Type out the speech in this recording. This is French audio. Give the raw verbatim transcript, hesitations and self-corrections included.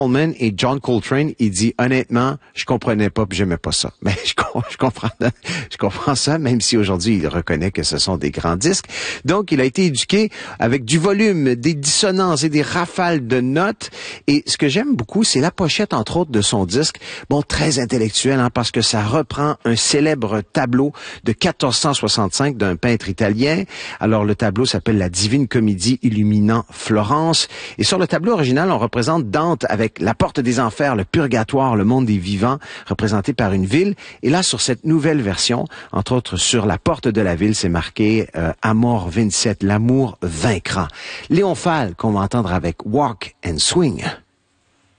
Coleman et John Coltrane, il dit honnêtement, je comprenais pas puis j'aimais pas ça. Mais je, je comprends, je comprends ça, même si aujourd'hui il reconnaît que ce sont des grands disques. Donc il a été éduqué avec du volume, des dissonances et des rafales de notes. Et ce que j'aime beaucoup, c'est la pochette entre autres de son disque. Bon, très intellectuel, hein, parce que ça reprend un célèbre tableau de quatorze cent soixante-cinq d'un peintre italien. Alors le tableau s'appelle La Divine Comédie illuminant Florence. Et sur le tableau original, on représente Dante avec la porte des enfers, le purgatoire, le monde des vivants, représenté par une ville. Et là, sur cette nouvelle version, entre autres sur la porte de la ville, c'est marqué euh, Amor vincet, l'amour vaincra. Léon Fall, qu'on va entendre avec Walk and Swing.